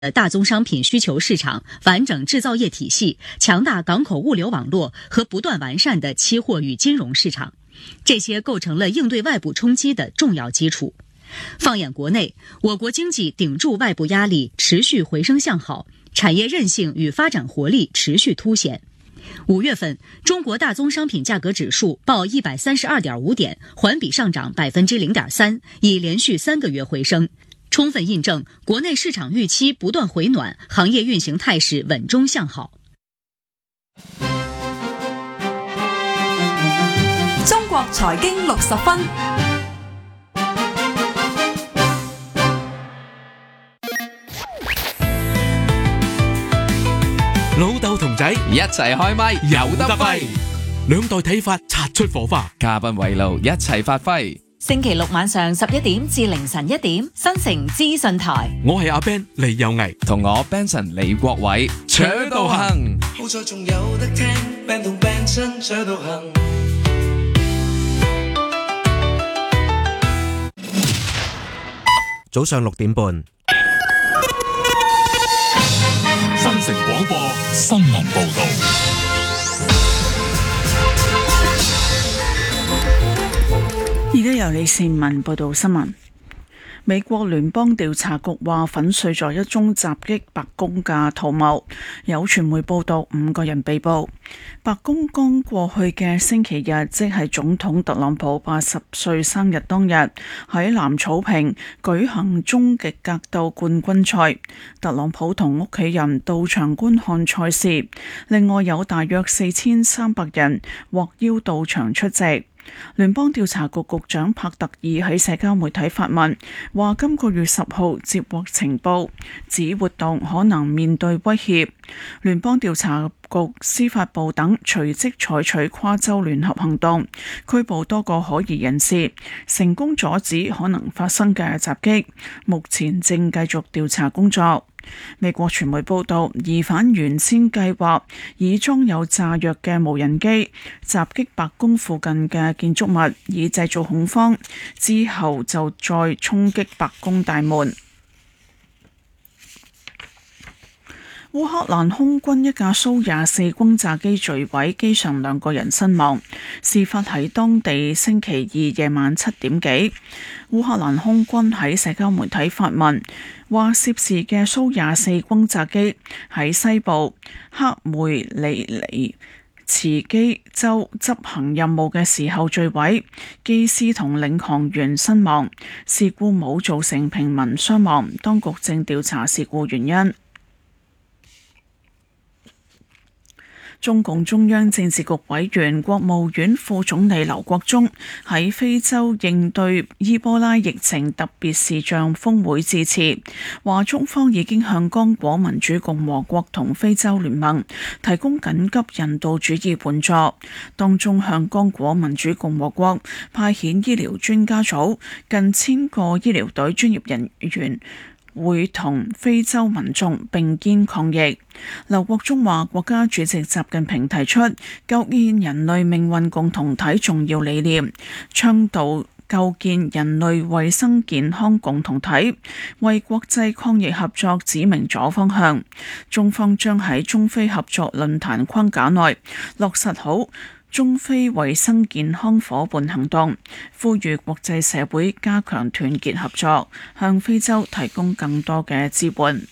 大宗商品需求市场、完整制造业体系、强大港口物流网络和不断完善的期货与金融市场，这些构成了应对外部冲击的重要基础。放眼国内，我国经济顶住外部压力，持续回升向好，产业韧性与发展活力持续凸显。5月份，中国大宗商品价格指数报132.5点，环比上涨0.3%，已连续3个月回升，充分印证国内市场预期不断回暖，行业运行态势稳中向好。 中國財經60分。 老豆同仔一齊開咪，有得揮， 兩代睇法擦出火花， 嘉賓圍爐一齊發揮。 星期六晚上11點至凌晨1點，新城資訊台。 我係阿 Ben 李有毅， 同我 Benson 李國偉，搶到行。 好彩仲有得聽 Ben 同 Benson 搶到行。 早上6點半。 新城廣播新聞報道。 而家由李善文報道新聞。美國聯邦調查局話粉碎咗一宗襲擊白宮嘅圖謀，有傳媒報道5個人被捕。白宮剛過去嘅星期日，即係總統特朗普80歲生日當日，喺藍草坪舉行終極格鬥冠軍賽。特朗普同屋企人到場觀看賽事，另外有大約4300人獲邀到場出席。聯邦調查局局長帕特爾喺社交媒體發文，話今個月10號接獲情報，指活動可能面對威脅。聯邦調查局、司法部等隨即採取跨州聯合行動，拘捕多個可疑人士，成功阻止可能發生嘅襲擊。目前正繼續調查工作。美國傳媒報道，疑犯原先計劃以裝有炸藥嘅無人機襲擊白宮附近嘅建築物，以製造恐慌，之後就再衝擊白宮大門。烏克蘭空軍一架蘇24轟炸機墜毀，機上2個人身亡。事發喺當地星期二夜晚7點幾。烏克蘭空軍喺社交媒體發文，話涉事嘅蘇24轟炸機喺西部克梅里尼茨基州執行任務嘅時候墜毀，機師同領航員身亡。事故冇造成平民傷亡，當局正調查事故原因。中共中央政治局委員、國務院副總理劉國中喺非洲應對伊波拉疫情特別視像峰會致辭，話中方已經向剛果民主共和國同非洲聯盟提供緊急人道主義援助，當中向剛果民主共和國派遣醫療專家組近1000個醫療隊專業人員，會同非洲民眾並肩抗疫。劉國中話，國家主席習近平提出構建人類命運共同體重要理念，倡導構建人類衛生健康共同體，為國際抗疫合作指明咗方向。中方將喺中非合作論壇框架內落實好中非衛生健康夥伴行動，呼籲國際社會加強團結合作，向非洲提供更多嘅支援。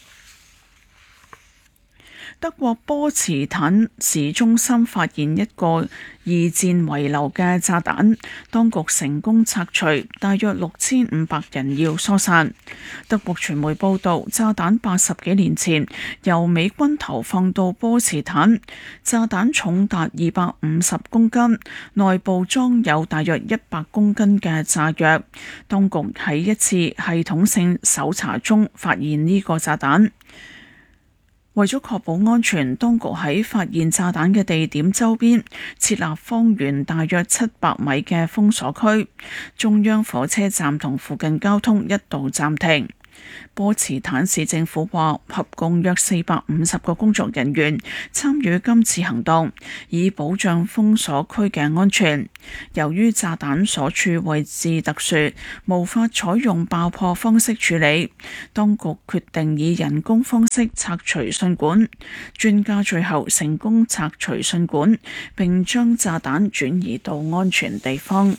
德國波茨坦市中心發現一個二戰遺留嘅炸彈，當局成功拆除，大約6500人要疏散。德國傳媒報道，炸彈80幾年前由美軍投放到波茨坦，炸彈重達250公斤，內部裝有大約100公斤嘅炸藥。當局喺一次系統性搜查中發現呢個炸彈。為咗確保安全，當局喺發現炸彈嘅地點周邊設立方圓大約700米嘅封鎖區，中央火車站同附近交通一度暫停。 波茨坦市政府話，合共約450個工作人員參與今次行動，以保障封鎖區嘅安全。由於炸彈所處位置特殊，無法採用爆破方式處理，當局決定以人工方式拆除信管。專家最後成功拆除信管，並將炸彈轉移到安全地方。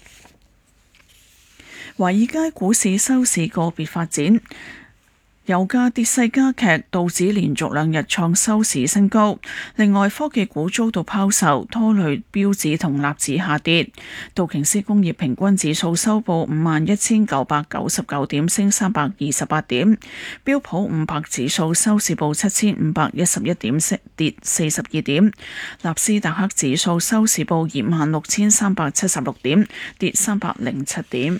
華爾街股市收市個別發展，油價跌勢加劇，道指連續2日創收市新高。另外，科技股遭到拋售，拖累標指同納指下跌。道瓊斯工業平均指數收報51,999點，升328點。標普500指數收市報7,511點，跌42點。納斯達克指數收市報26,376點，跌307點。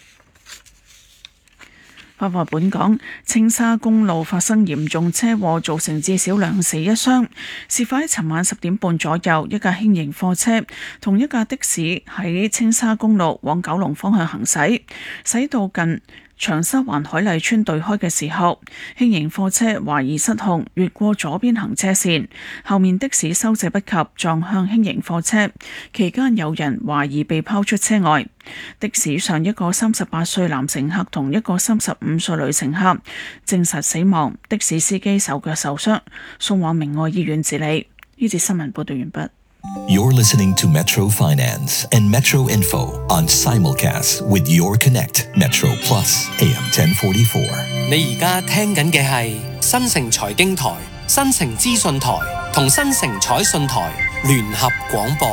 翻返本港，青沙公路發生嚴重車禍，造成至少2死1傷。事發喺尋晚10點半左右，一架輕型貨車同一架的士喺青沙公路往九龍方向行駛，駛到近長沙灣海麗村對開嘅時候，輕型貨車懷疑失控越過左邊行車線，後面的士收掣不及撞向輕型貨車，期間有人懷疑被拋出車外。的士上一個38歲男乘客同一個35歲女乘客證實死亡，的士司機手腳受傷，送往明愛醫院治理。呢節新聞報道完畢。 You're listening to Metro Finance and Metro Info on simulcast with Your Connect Metro Plus AM 1044。 你而家聽緊嘅係新城財經台、新城資訊台同新城彩訊台聯合廣播。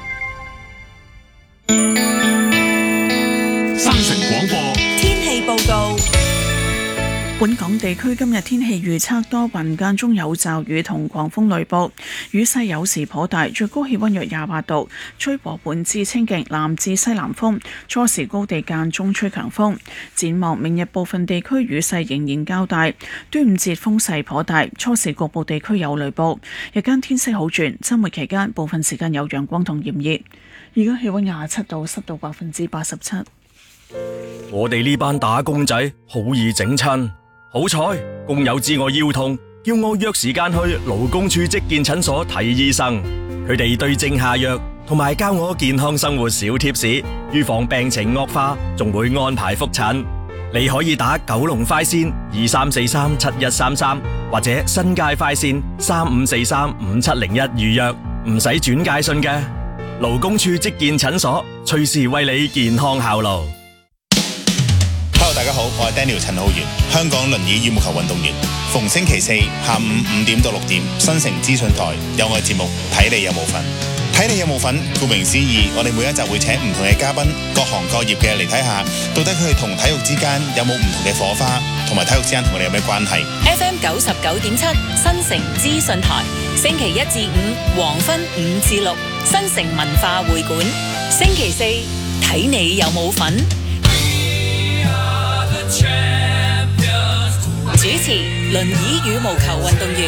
新城廣播天氣報告。 本港地區今日天氣預測多雲，間中有驟雨同狂風雷暴，雨勢有時頗大，最高氣溫約28度，吹和緩至清勁南至西南風，初時高地間中吹強風。展望明日部分地區雨勢仍然較大，端午節風勢頗大，初時局部地區有雷暴，日間天色好轉，周末期間部分時間有陽光同炎熱。而家氣溫27度，濕度87%。 我哋呢班打工仔好易整親。好彩工友知我腰痛，叫我約時間去勞工處職健診所睇醫生。佢哋對症下藥，同埋教我健康生活小貼士，預防病情惡化，仲會安排覆診。你可以打九龍快線23437133，或者新界快線35435701預約，唔使轉介信嘅。勞工處職健診所，隨時為你健康效勞。 Hello， 大家好，我係 Daniel 陳浩源，香港輪椅羽毛球運動員。逢星期四下午5點到6點，新城資訊台有我嘅節目，睇你有冇份。睇你有冇份，顧名思義，我哋每一集會請唔同嘅嘉賓，各行各業嘅嚟睇下，到底佢哋同體育之間有冇唔同嘅火花，同埋體育之間同我哋有咩關係。 FM 99.7新城資訊台，星期1至5黃昏5至6，新城文化會館。星期四睇你有冇份。主持輪椅羽毛球運動員